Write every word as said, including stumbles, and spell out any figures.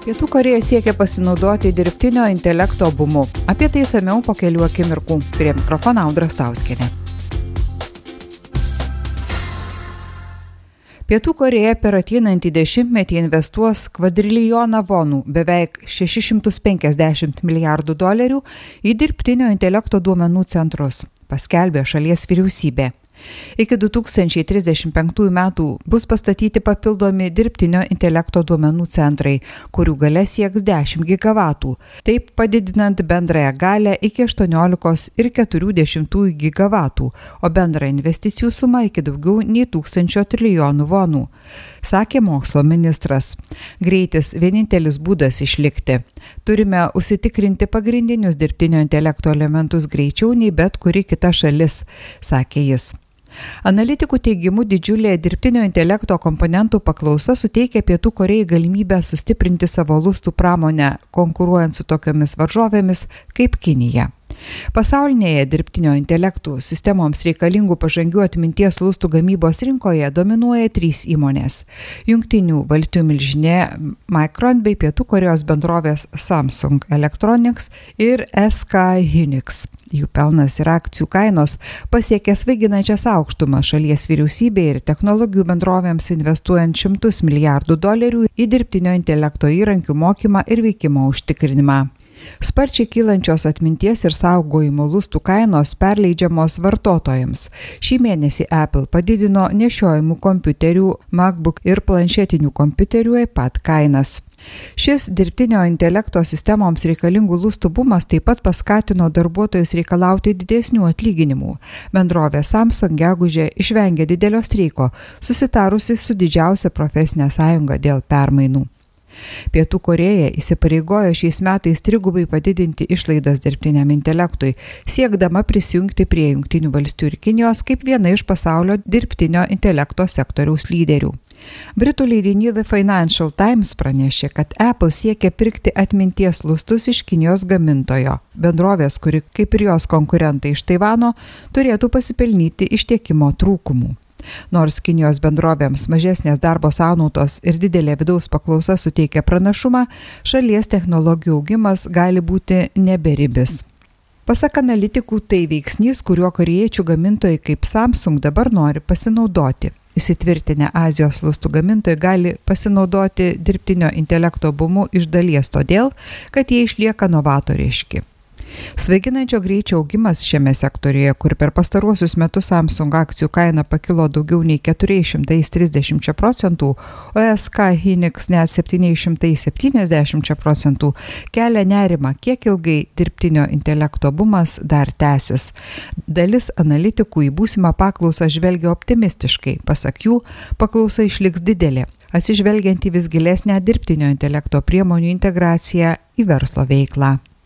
Pietų Korėja siekia pasinaudoti dirbtinio intelekto bumu. Apie tai išsamiau po kelių akimirkų. Prie mikrofono Audra Stauskienė. Pietų Korėja per ateinantį dešimtmetį investuos kvadrilijoną vonų, beveik šešis šimtus penkiasdešimt milijardų dolerių į dirbtinio intelekto duomenų centrus, paskelbė šalies vyriausybė. Iki du tūkstančiai trisdešimt penktųjų metų bus pastatyti papildomi dirbtinio intelekto duomenų centrai, kurių galia sieks dešimt gigavatų, taip padidinant bendrąją galę iki aštuoniolikos ir keturių dešimtųjų gigavatų, o bendra investicijų suma iki daugiau nei tūkstančio trilijonų vonų, sakė mokslo ministras. Greitis vienintelis būdas išlikti. Turime užsitikrinti pagrindinius dirbtinio intelekto elementus greičiau nei bet kuri kita šalis, sakė jis. Analitikų teigimu didžiulė dirbtinio intelekto komponentų paklausa suteikia Pietų Korėjai galimybę sustiprinti savo lustų pramonę, konkuruojant su tokiomis varžovėmis kaip Kinija. Pasaulinėje dirbtinio intelektų sistemoms reikalingų pažangių atminties lustų gamybos rinkoje dominuoja trys įmonės – Jungtinių valstijų milžinė Micron bei Pietų Korėjos bendrovės Samsung Electronics ir S K Hynix. Jų pelnas ir akcijų kainos pasiekė svaiginančias aukštumas šalies vyriausybei ir technologijų bendrovėms investuojant šimtus milijardų dolerių į dirbtinio intelekto įrankių mokymą ir veikimo užtikrinimą. Sparčiai kylančios atminties ir saugojimo lustų kainos perleidžiamos vartotojams. Šį mėnesį Apple padidino nešiojamų kompiuterių, MacBook ir planšetinių kompiuterių iPad kainas. Šis dirbtinio intelekto sistemoms reikalingų lustų bumas taip pat paskatino darbuotojus reikalauti didesnių atlyginimų. Bendrovė Samsung gegužę išvengė didelio streiko, susitarusi su didžiausia profesinė sąjunga dėl permainų. Pietų Korėja įsipareigojo šiais metais trigubai padidinti išlaidas dirbtiniam intelektui, siekdama prisijungti prie Jungtinių valstijų ir Kinijos kaip viena iš pasaulio dirbtinio intelekto sektoriaus lyderių. Britų leidinys The Financial Times pranešė, kad Apple siekia pirkti atminties lustus iš Kinijos gamintojo. Bendrovės, kuri, kaip ir jos konkurentai iš Taivano, turėtų pasipelnyti iš tiekimo trūkumų. Nors Kinijos bendrovėms mažesnės darbo sąnaudos ir didelė vidaus paklausa suteikia pranašumą, šalies technologijų augimas gali būti neberibis. Pasak analitikų, tai veiksnys, kuriuo korėjiečių gamintojai kaip Samsung dabar nori pasinaudoti. Įsitvirtinę Azijos lustų gamintojai gali pasinaudoti dirbtinio intelekto bumu iš dalies todėl, kad jie išlieka novatoriški. Svaiginančio greičio augimas šiame sektoriuje, kur per pastaruosius metus Samsung akcijų kaina pakilo daugiau nei keturi šimtai trisdešimt procentų, o S K Hynix net septyni šimtai septyniasdešimt procentų, kelia nerimą, kiek ilgai dirbtinio intelekto bumas dar tęsis. Dalis analitikų į būsimą paklausą žvelgia optimistiškai, pasak jų, paklausa išliks didelė, atsižvelgiant į vis gilesnę dirbtinio intelekto priemonių integraciją į verslo veiklą.